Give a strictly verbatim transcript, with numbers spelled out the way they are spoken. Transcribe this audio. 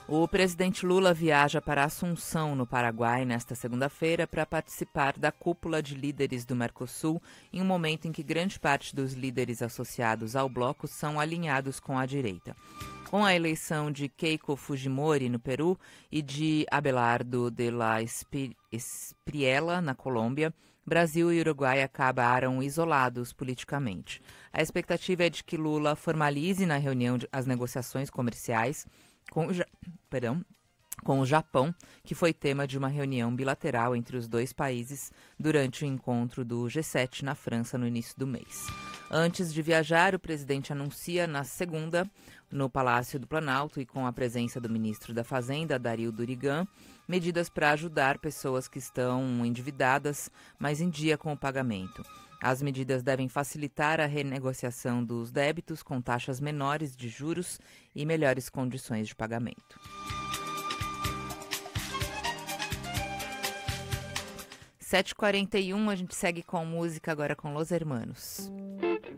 O presidente Lula viaja para Assunção, no Paraguai, nesta segunda-feira, para participar da cúpula de líderes do Mercosul, em um momento em que grande parte dos líderes associados ao bloco são alinhados com a direita. Com a eleição de Keiko Fujimori, no Peru, e de Abelardo de la Espriella, na Colômbia, Brasil e Uruguai acabaram isolados politicamente. A expectativa é de que Lula formalize na reunião as negociações comerciais com o, ja... Perdão, com o Japão, que foi tema de uma reunião bilateral entre os dois países durante o encontro do G sete na França no início do mês. Antes de viajar, o presidente anuncia na segunda, no Palácio do Planalto e com a presença do ministro da Fazenda, Dario Durigan, medidas para ajudar pessoas que estão endividadas, mas em dia com o pagamento. As medidas devem facilitar a renegociação dos débitos com taxas menores de juros e melhores condições de pagamento. sete e quarenta e um, a gente segue com música agora com Los Hermanos.